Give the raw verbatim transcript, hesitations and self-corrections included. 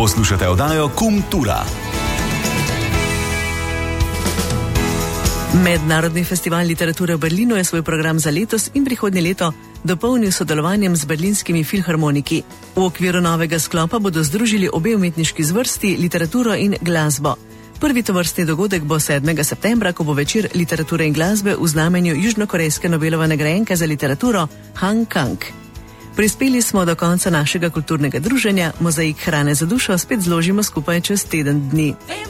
Poslušate oddajo Kultura. Mednarodni festival literature v Berlinu je svoj program za letos in prihodnje leto dopolnil sodelovanjem z berlinskimi filharmoniki. V okviru novega sklopa bodo združili obe umetniški zvrsti, literaturo in glasbo. Prvi tovrstni dogodek bo sedmega septembra, ko bo večer literature in glasbe v znamenju južnokorejske Nobelove nagrajenke za literaturo Han Kang. Prispeli smo do konca našega kulturnega druženja, mozaik hrane za dušo spet zložimo skupaj čez teden dni.